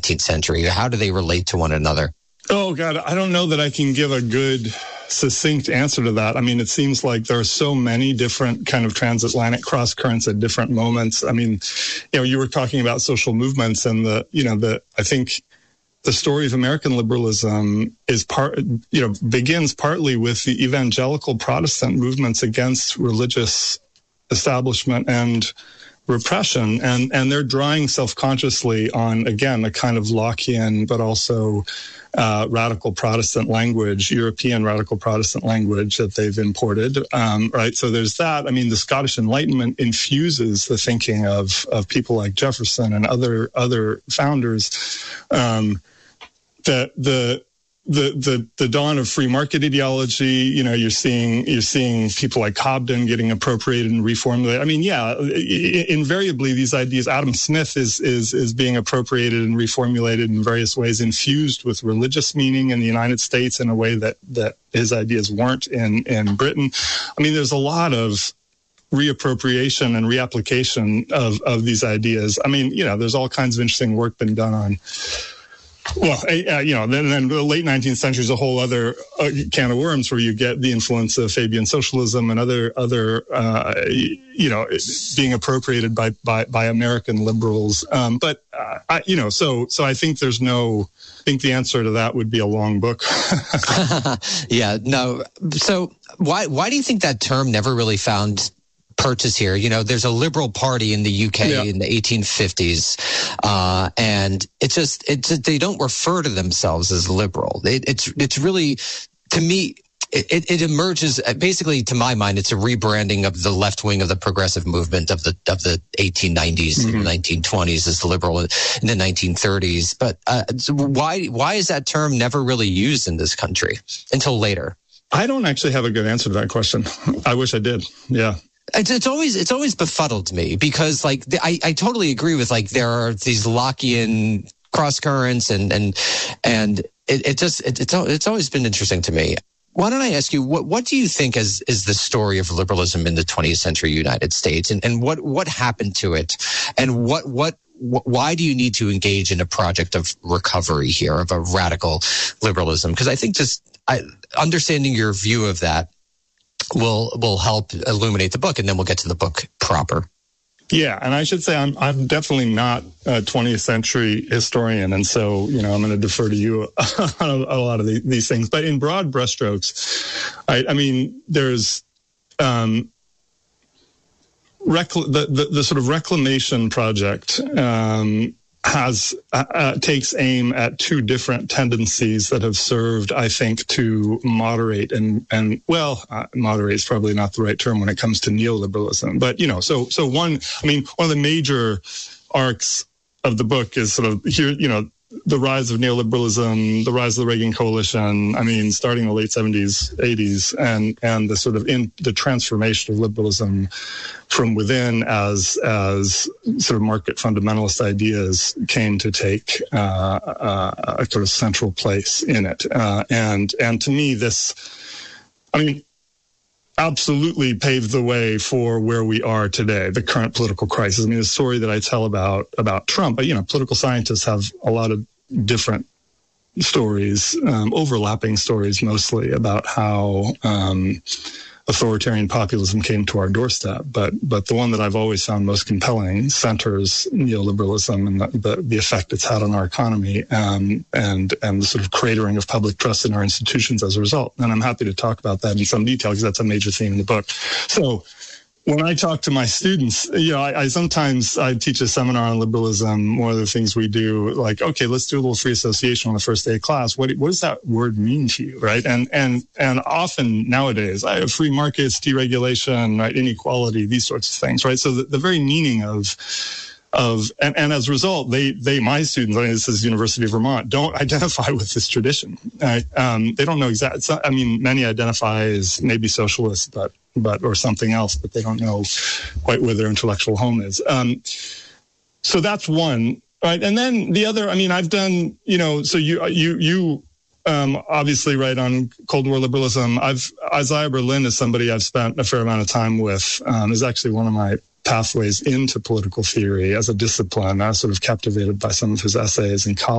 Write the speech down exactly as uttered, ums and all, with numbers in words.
nineteenth century? How do they relate to one another? Oh, God, I don't know that I can give a good, succinct answer to that. I mean, it seems like there are so many different kind of transatlantic cross currents at different moments. I mean, you know, you were talking about social movements, and the, you know, the, I think the story of American liberalism is part, you know, begins partly with the evangelical Protestant movements against religious establishment and repression, and and they're drawing self-consciously on, again, a kind of Lockean but also uh, radical Protestant language, European radical Protestant language that they've imported, um, right? So there's that. I mean, the Scottish Enlightenment infuses the thinking of of people like Jefferson and other other founders. Um, the the The, the the dawn of free market ideology, you know, you're seeing you're seeing people like Cobden getting appropriated and reformulated. I mean, yeah, invariably these ideas. Adam Smith is is is being appropriated and reformulated in various ways, infused with religious meaning in the United States in a way that that his ideas weren't in in Britain. I mean, there's a lot of reappropriation and reapplication of of these ideas. I mean, you know, there's all kinds of interesting work been done on. Well, uh, you know, then, then the late nineteenth century is a whole other uh, can of worms where you get the influence of Fabian socialism and other, other uh, you know, being appropriated by by, by American liberals. Um, but, uh, I, you know, so so I think there's no, I think the answer to that would be a long book. Yeah, no. So why why do you think that term never really found purchase here? You know, there's a liberal party in the U K yeah. in the eighteen fifties, uh, and it's just it's they don't refer to themselves as liberal. It, it's it's really, to me, it, it emerges basically, to my mind, it's a rebranding of the left wing of the progressive movement of the of the eighteen nineties mm-hmm. and nineteen twenties as the liberal in the nineteen thirties. But uh, so why why is that term never really used in this country until later? I don't actually have a good answer to that question. I wish I did. Yeah. It's, it's always it's always befuddled me because, like, the, I, I totally agree with, like, there are these Lockean cross currents and and and it, it just it, it's it's always been interesting to me. Why don't I ask you, what what do you think is is the story of liberalism in the twentieth century United States, and and what what happened to it, and what what why do you need to engage in a project of recovery here, of a radical liberalism? Because I think just I, understanding your view of that will will help illuminate the book, and then we'll get to the book proper. Yeah, and I should say I'm I'm definitely not a twentieth century historian, and so, you know, I'm going to defer to you on a, a lot of the, these things. But in broad brushstrokes, I, I mean, there's um, rec- the, the the sort of reclamation project um, has uh, uh, takes aim at two different tendencies that have served, I think, to moderate and and well, uh, moderate is probably not the right term when it comes to neoliberalism. But, you know, so so one, I mean, one of the major arcs of the book is sort of here, you know, the rise of neoliberalism, the rise of the Reagan coalition. I mean, starting in the late seventies, eighties, and and the sort of in the transformation of liberalism from within as as sort of market fundamentalist ideas came to take uh, uh, a sort of central place in it. Uh, and and to me, this, I mean, absolutely paved the way for where we are today, the current political crisis. I mean, the story that I tell about about Trump, but, you know, political scientists have a lot of different stories, um, overlapping stories mostly, about how um, authoritarian populism came to our doorstep. But but the one that I've always found most compelling centers neoliberalism and the, the, the effect it's had on our economy, um, and and the sort of cratering of public trust in our institutions as a result. And I'm happy to talk about that in some detail because that's a major theme in the book. So when I talk to my students, you know, I, I sometimes I teach a seminar on liberalism. One of the things we do, like, okay, let's do a little free association on the first day of class. What what does that word mean to you, right? And and and often nowadays, I have free markets, deregulation, right, inequality, these sorts of things, right? So the, the very meaning of of and, and as a result, they they my students, I mean, this is University of Vermont, don't identify with this tradition. Right? Um, they don't know exactly. I mean, many identify as maybe socialists, but. but or something else, but they don't know quite where their intellectual home is. Um, so that's one, right? And then the other, I mean, I've done, you know, so you you you um, obviously write on Cold War liberalism. I've Isaiah Berlin is somebody I've spent a fair amount of time with. Um, is actually one of my pathways into political theory as a discipline. I was sort of captivated by some of his essays and columns.